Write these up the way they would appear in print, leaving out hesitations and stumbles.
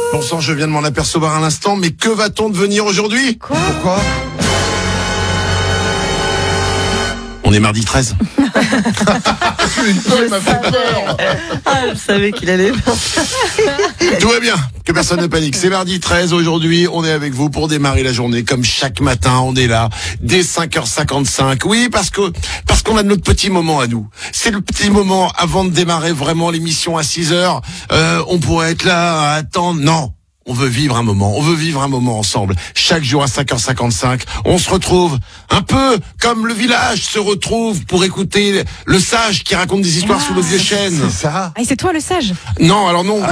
Bon sang, je viens de m'en apercevoir à l'instant, mais que va-t-on devenir aujourd'hui? Pourquoi? On est mardi 13. Il m'a fait peur. Ah, je savais qu'il allait. Tout va bien, que personne ne panique. C'est mardi 13 aujourd'hui, on est avec vous pour démarrer la journée. Comme chaque matin, on est là, dès 5h55. Oui, parce qu'on a notre petit moment à nous. C'est le petit moment avant de démarrer vraiment l'émission à 6h. On pourrait être là à attendre. Non. On veut vivre un moment ensemble. Chaque jour à 5h55, on se retrouve un peu comme le village se retrouve pour écouter le sage qui raconte des histoires sous le vieux chêne. C'est ça. Ah, et c'est toi le sage? Non, alors non.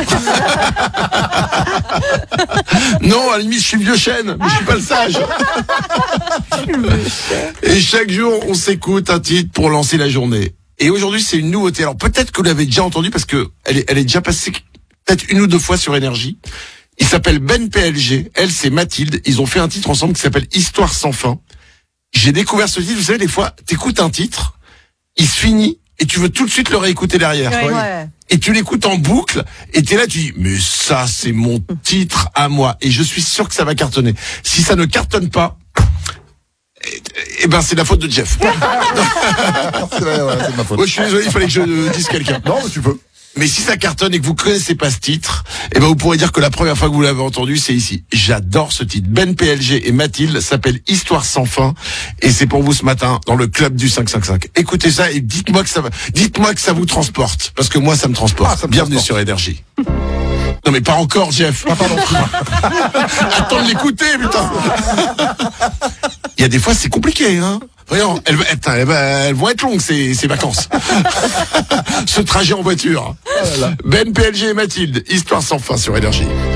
Non, à la limite, je suis vieux chêne, mais je suis pas le sage. Et chaque jour, on s'écoute un titre pour lancer la journée. Et aujourd'hui, c'est une nouveauté. Alors peut-être que vous l'avez déjà entendu parce que elle est déjà passée peut-être une ou deux fois sur Énergie. Il s'appelle Ben PLG, elle c'est Mathilde, ils ont fait un titre ensemble qui s'appelle Histoire sans fin. J'ai découvert ce titre, vous savez, des fois, t'écoutes un titre, il se finit, et tu veux tout de suite le réécouter derrière. Ouais. Et tu l'écoutes en boucle, et t'es là, tu dis, mais ça c'est mon titre à moi, et je suis sûr que ça va cartonner. Si ça ne cartonne pas, eh ben c'est la faute de Jeff. C'est de ma faute. Moi je suis désolé, il fallait que je dise quelqu'un. Non, mais tu peux. Mais si ça cartonne et que vous connaissez pas ce titre, eh ben vous pourrez dire que la première fois que vous l'avez entendu, c'est ici. J'adore ce titre. Ben PLG et Mathilde s'appelle Histoire sans fin et c'est pour vous ce matin dans le club du 555. Écoutez ça et dites-moi que ça vous transporte parce que moi ça me transporte. Ah, ça me Bienvenue transporte. sur Énergie. Non mais pas encore Jeff. Ah, pardon. Attends de l'écouter putain. Il y a des fois c'est compliqué hein. Voyons, elles vont être longues ces vacances. Ce trajet en voiture. Oh là là. Ben PLG et Mathilde, Histoire sans fin sur Énergie.